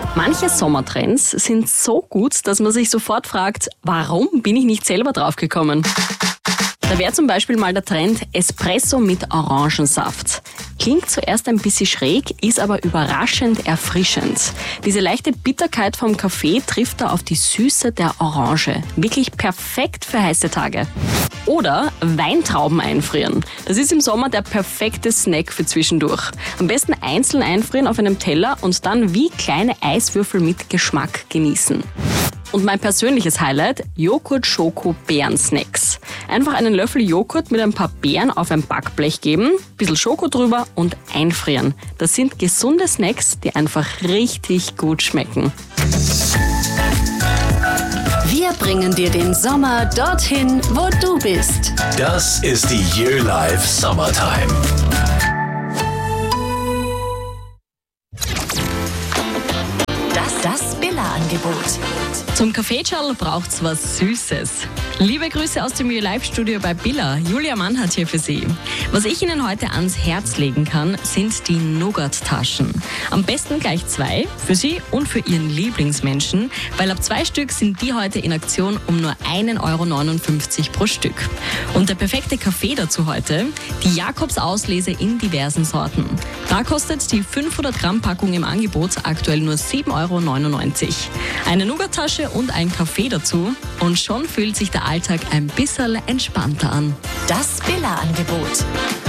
Manche Sommertrends sind so gut, dass man sich sofort fragt, warum bin ich nicht selber draufgekommen? Da wäre zum Beispiel mal der Trend Espresso mit Orangensaft. Klingt zuerst ein bisschen schräg, ist aber überraschend erfrischend. Diese leichte Bitterkeit vom Kaffee trifft da auf die Süße der Orange. Wirklich perfekt für heiße Tage. Oder Weintrauben einfrieren. Das ist im Sommer der perfekte Snack für zwischendurch. Am besten einzeln einfrieren auf einem Teller und dann wie kleine Eiswürfel mit Geschmack genießen. Und mein persönliches Highlight, Joghurt-Schoko-Beeren-Snacks. Einfach einen Löffel Joghurt mit ein paar Beeren auf ein Backblech geben, bisschen Schoko drüber und einfrieren. Das sind gesunde Snacks, die einfach richtig gut schmecken. Wir bringen dir den Sommer dorthin, wo du bist. Das ist die Year Life Summertime. Das Billa-Angebot. Zum Kaffeeschal braucht's was Süßes. Liebe Grüße aus dem Real Life Studio bei Billa. Julia Mannhardt hier für Sie. Was ich Ihnen heute ans Herz legen kann, sind die Nougat-Taschen. Am besten gleich 2, für Sie und für Ihren Lieblingsmenschen, weil ab 2 Stück sind die heute in Aktion um nur 1,59 € pro Stück. Und der perfekte Kaffee dazu heute, die Jakobs-Auslese in diversen Sorten. Da kostet die 500 Gramm Packung im Angebot aktuell nur 7,99 €. Eine Nougat-Tasche und ein Kaffee dazu und schon fühlt sich der Alltag ein bisschen entspannter an. Das Billa-Angebot.